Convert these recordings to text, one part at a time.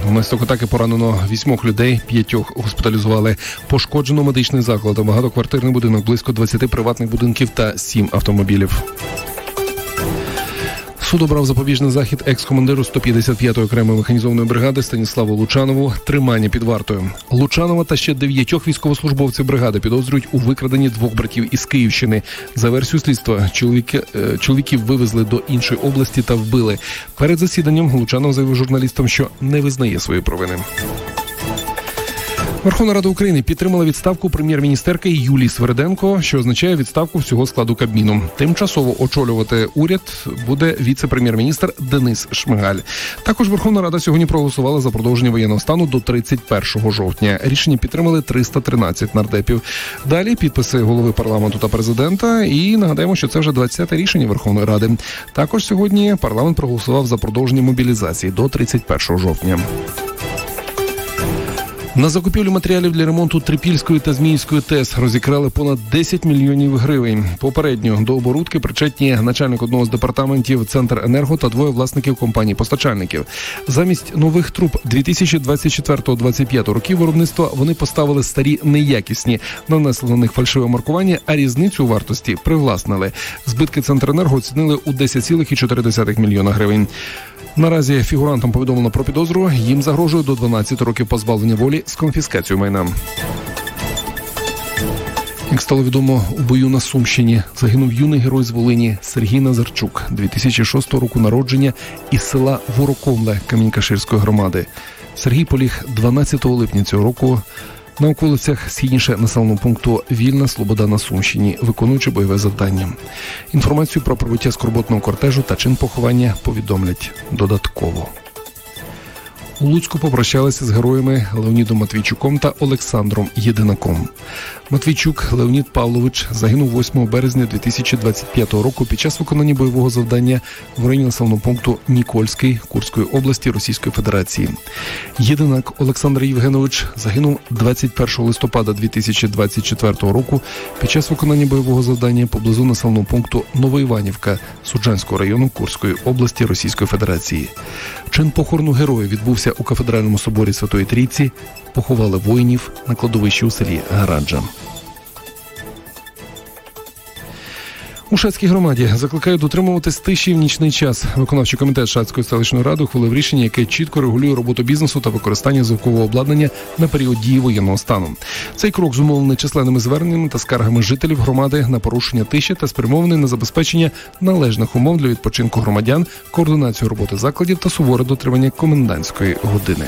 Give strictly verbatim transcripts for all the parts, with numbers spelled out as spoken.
Внаслідок атаки поранено вісьмох людей, п'ятьох госпіталізували. Пошкоджено медичний заклад, багатоквартирний будинок, близько двадцяти приватних будинків та сім автомобілів. Суд обрав запобіжний захід екс-командиру сто п'ятдесят п'ятої окремої механізованої бригади Станіславу Лучанову тримання під вартою. Лучанова та ще дев'ятьох військовослужбовців бригади підозрюють у викраденні двох братів із Київщини. За версією слідства, чоловіки, чоловіків вивезли до іншої області та вбили. Перед засіданням Лучанов заявив журналістам, що не визнає свої провини. Верховна Рада України підтримала відставку прем'єр-міністерки Юлії Свериденко, що означає відставку всього складу Кабміну. Тимчасово очолювати уряд буде віце-прем'єр-міністр Денис Шмигаль. Також Верховна Рада сьогодні проголосувала за продовження воєнного стану до тридцять першого жовтня. Рішення підтримали триста тринадцять нардепів. Далі підписи голови парламенту та президента. І нагадаємо, що це вже двадцяте рішення Верховної Ради. Також сьогодні парламент проголосував за продовження мобілізації до тридцять першого жовтня. На закупівлю матеріалів для ремонту Трипільської та Зміївської ТЕС розікрали понад десять мільйонів гривень. Попередньо до оборудки причетні начальник одного з департаментів Центренерго та двоє власників компаній-постачальників. Замість нових труб дві тисячі двадцять четвертого - двадцять п'ятого років виробництва вони поставили старі неякісні, нанесли на них фальшиве маркування, а різницю у вартості привласнили. Збитки Центренерго оцінили у десять цілих чотири десятих мільйона гривень. Наразі фігурантам повідомлено про підозру. Їм загрожує до дванадцяти років позбавлення волі з конфіскацією майна. Як стало відомо, у бою на Сумщині загинув юний герой з Волині Сергій Назарчук, дві тисячі шостого року народження, із села Ворокомле Камінь-Каширської громади. Сергій поліг дванадцятого липня цього року на околицях східніше населеного пункту Вільна Слобода на Сумщині, виконуючи бойове завдання. Інформацію про прибуття скорботного кортежу та чин поховання повідомлять додатково. У Луцьку попрощалися з героями Леонідом Матвійчуком та Олександром Єдинаком. Матвійчук Леонід Павлович загинув восьмого березня дві тисячі двадцять п'ятого року під час виконання бойового завдання в районі населеного пункту Нікольський Курської області Російської Федерації. Єдинак Олександр Євгенович загинув двадцять першого листопада дві тисячі двадцять четвертого року під час виконання бойового завдання поблизу населеного пункту Новоіванівка Суджанського району Курської області Російської Федерації. Чин похорону героя відбувся у кафедральному соборі Святої Трійці. Поховали воїнів на кладовищі у селі Гараджа. У Шацькій громаді закликають дотримуватись тиші в нічний час. Виконавчий комітет Шацької селищної ради ухвалив рішення, яке чітко регулює роботу бізнесу та використання звукового обладнання на період дії воєнного стану. Цей крок зумовлений численними зверненнями та скаргами жителів громади на порушення тиші та спрямований на забезпечення належних умов для відпочинку громадян, координацію роботи закладів та суворе дотримання комендантської години.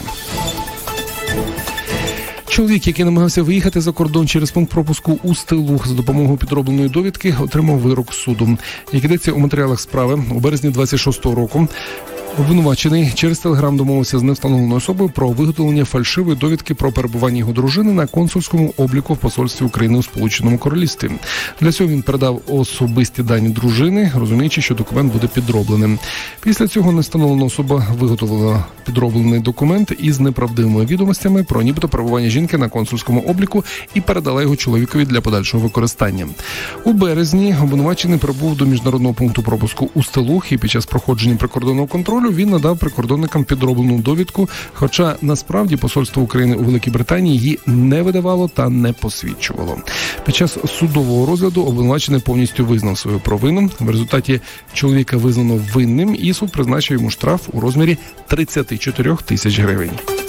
Чоловік, який намагався виїхати за кордон через пункт пропуску у Стилу за допомогою підробленої довідки, отримав вирок суду. Як йдеться у матеріалах справи, у березні двадцять шостого року обвинувачений через телеграм домовився з невстановленою особою про виготовлення фальшивої довідки про перебування його дружини на консульському обліку в посольстві України у Сполученому Королівстві. Для цього він передав особисті дані дружини, розуміючи, що документ буде підробленим. Після цього невстановлена особа виготовила підроблений документ із неправдивими відомостями про нібито перебування жінки на консульському обліку і передала його чоловікові для подальшого використання. У березні обвинувачений прибув до міжнародного пункту пропуску у Стилух і під час проходження прикордонного контролю він надав прикордонникам підроблену довідку, хоча насправді посольство України у Великій Британії її не видавало та не посвідчувало. Під час судового розгляду обвинувачений повністю визнав свою провину. В результаті чоловіка визнано винним і суд призначив йому штраф у розмірі тридцять чотири тисячі гривень.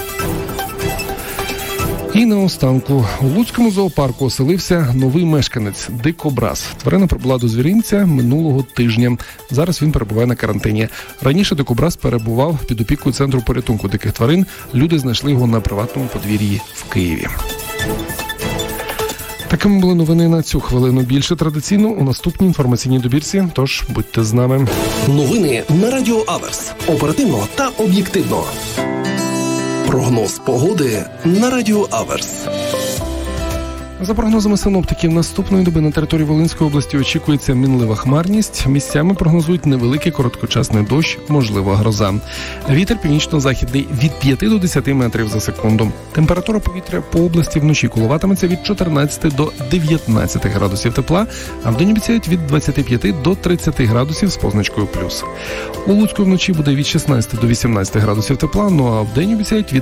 І наостанку, у Луцькому зоопарку оселився новий мешканець – дикобраз. Тварина прибула до звіринця минулого тижня. Зараз він перебуває на карантині. Раніше дикобраз перебував під опікою Центру порятунку диких тварин. Люди знайшли його на приватному подвір'ї в Києві. Такими були новини на цю хвилину. Більше традиційно у наступній інформаційній добірці, тож будьте з нами. Новини на Радіо Аверс. Оперативно та об'єктивно. Прогноз погоди на Радіо Аверс. За прогнозами синоптиків, наступної доби на території Волинської області очікується мінлива хмарність. Місцями прогнозують невеликий короткочасний дощ, можлива гроза. Вітер північно-західний від п'яти до десяти метрів за секунду. Температура повітря по області вночі коливатиметься від чотирнадцяти до дев'ятнадцяти градусів тепла, а вдень обіцяють від двадцяти п'яти до тридцяти градусів з позначкою плюс. У Луцьку вночі буде від шістнадцяти до вісімнадцяти градусів тепла, ну а вдень обіцяють від